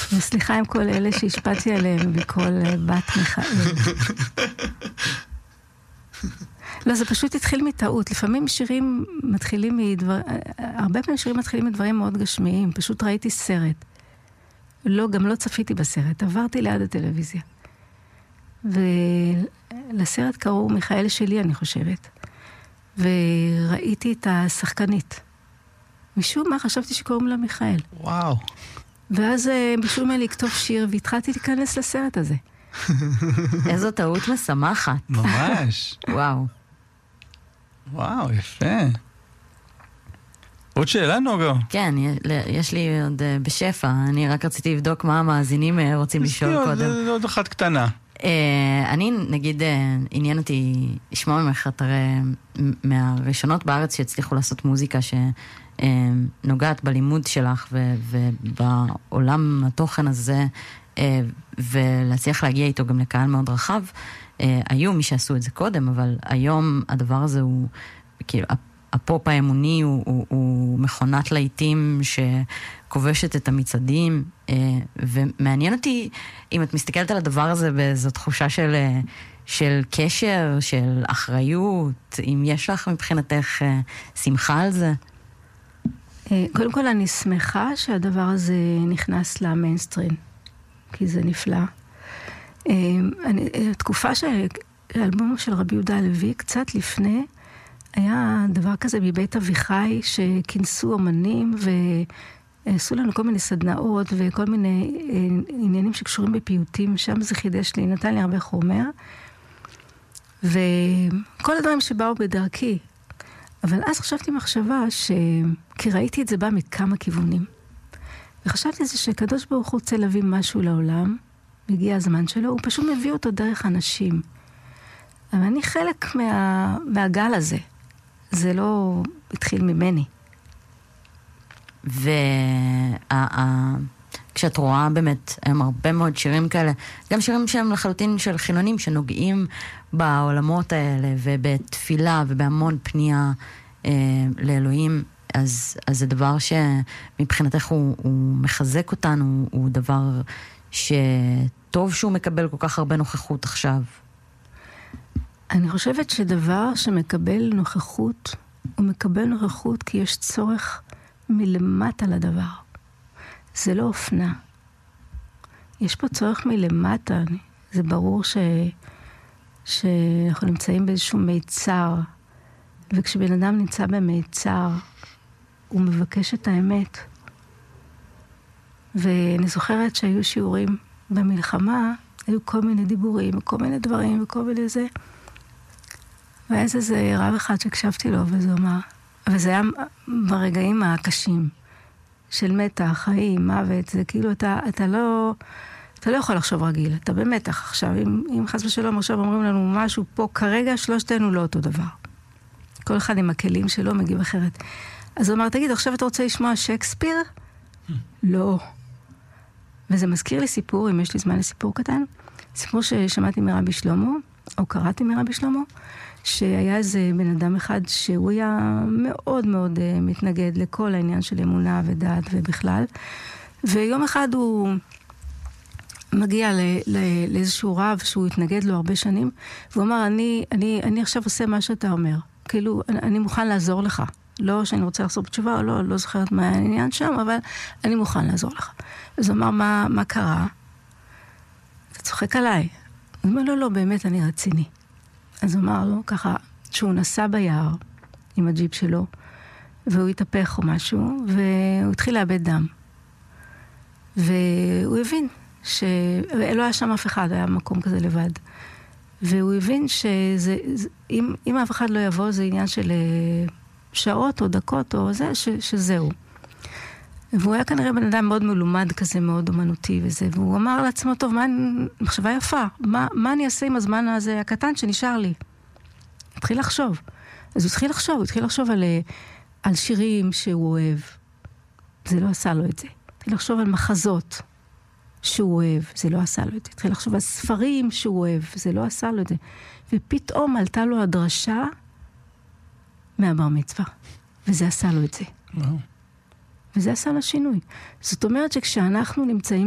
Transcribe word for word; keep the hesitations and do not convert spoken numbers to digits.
וסליחה עם כל אלה שהשפעתי עליהם בכל בת מיכאל. לא, זה פשוט התחיל מטעות. לפעמים שירים מתחילים מדבר... הרבה פעמים שירים מתחילים מדברים מאוד גשמיים. פשוט ראיתי סרט. לא, גם לא צפיתי בסרט. עברתי ליד הטלוויזיה. ולסרט קראו מיכאל שלי, אני חושבת. וראיתי את השחקנית. משום מה חשבתי שקוראים לה מיכאל. וואו. ואז משום מה לכתוב שיר, והתחלתי להיכנס לסרט הזה. איזו טעות משמחת. ממש. וואו. וואו, יפה. עוד שאלה, נוגה? כן, יש לי עוד בשפע. אני רק רציתי לבדוק מה המאזינים רוצים לשאול קודם. יש לי עוד אחת קטנה. אני, נגיד, עניין אותי לשמוע ממך, את הרי מהראשונות בארץ שהצליחו לעשות מוזיקה שנוגעת בלימוד שלך ובעולם התוכן הזה, ולהצליח להגיע איתו גם לקהל מאוד רחב. היו מי שעשו את זה קודם, אבל היום הדבר הזה הוא, כאילו, הפופ האמוני הוא, הוא, הוא מכונת לעיתים שכובשת את המצעדים, ומעניין אותי אם את מסתכלת על הדבר הזה באיזו תחושה של, של קשר, של אחריות, אם יש לך מבחינתך שמחה על זה. קודם כל אני שמחה שהדבר הזה נכנס למיינסטרים, כי זה נפלא. אני, התקופה שהאלבום של רבי יהודה הלוי, קצת לפני, היה דבר כזה בבית אביחי, שכינסו אומנים ועשו לנו כל מיני סדנאות וכל מיני עניינים שקשורים בפיוטים. שם זה חידש לי, נתן לי הרבה חומר. וכל הדברים שבאו בדרכי. אבל אז חשבתי מחשבה, ש... כי ראיתי את זה בא מכמה כיוונים. וחשבתי זה שקדוש ברוך הוא רוצה להביא משהו לעולם, הגיע הזמן שלו, הוא פשוט מביא אותו דרך אנשים. אבל אני חלק מה... מהגל הזה. זה לא התחיל ממני. וכשאת רואה באמת, הם הרבה מאוד שירים כאלה, גם שירים שהם לחלוטין של חילונים, שנוגעים בעולמות האלה, ובתפילה, ובהמון פנייה אה, לאלוהים, אז, אז זה דבר שמבחינתך הוא, הוא מחזק אותנו, הוא דבר שטוב שהוא מקבל כל כך הרבה נוכחות עכשיו. אני חושבת שדבר שמקבל נוכחות, הוא מקבל נוכחות כי יש צורך מלמטה לדבר. זה לא אופנה. יש פה צורך מלמטה. זה ברור ש... שאנחנו נמצאים באיזשהו מיצר, וכשבן אדם נמצא במיצר, הוא מבקש את האמת. ואני זוכרת שהיו שיעורים במלחמה, היו כל מיני דיבורים, כל מיני דברים וכל מיני זה. ואז איזה רב אחד שהקשבתי לו, וזה אומר, וזה היה ברגעים הקשים של מתח, חיים, מוות, זה כאילו אתה, אתה לא, אתה לא יכול לחשוב רגיל, אתה במתח עכשיו, אם, אם חס ושלום עכשיו אומרים לנו משהו פה, כרגע שלושתנו לא אותו דבר. כל אחד עם הכלים שלו מגיב אחרת. אז הוא אמר, תגיד, עכשיו אתה רוצה לשמוע שייקספיר? לא. וזה מזכיר לי סיפור, אם יש לי זמן לסיפור קטן, סיפור ששמעתי מרבי שלמה, או קראתי מרבי שלמה, שהיה איזה בן אדם אחד שהוא היה מאוד מאוד uh, מתנגד לכל העניין של אמונה ודעת ובכלל. ויום אחד הוא מגיע ל, ל, לאיזשהו רב שהוא התנגד לו הרבה שנים, והוא אמר, אני, אני, אני עכשיו עושה מה שאתה אומר. כאילו, אני, אני מוכן לעזור לך. לא שאני רוצה לחזור בתשובה, או לא, לא זוכרת מה העניין שם, אבל אני מוכן לעזור לך. אז הוא אמר, מה, מה קרה? אתה צוחק עליי. הוא אומר, לא, לא, באמת אני רציני. אז הוא אמר לו ככה, שהוא נסע ביער עם הג'יפ שלו, והוא התהפך או משהו, והוא התחיל לאבד דם. והוא הבין שלא היה שם אף אחד, היה מקום כזה לבד. והוא הבין שזה, אם, אם אף אחד לא יבוא, זה עניין של שעות או דקות או זה, ש, שזהו. והוא היה כנראה בן אדם מאוד מלומד כזה, מאוד אומנותי וזה, והוא אמר לעצמו, טוב, מה, מחשבה יפה, מה, מה אני אעשה עם הזמן הזה הקטן שנשאר לי? התחיל לחשוב. אז הוא התחיל לחשוב, הוא התחיל לחשוב על, על שירים שהוא אוהב. זה לא עשה לו את זה. התחיל לחשוב על מחזות שהוא אוהב, זה לא עשה לו את זה. התחיל לחשוב על ספרים שהוא אוהב, זה לא עשה לו את זה. ופתאום עלתה לו הדרשה מהבר מצווה, וזה עשה לו את זה. וואו. וזה עשה לו שינוי. זאת אומרת שכשאנחנו נמצאים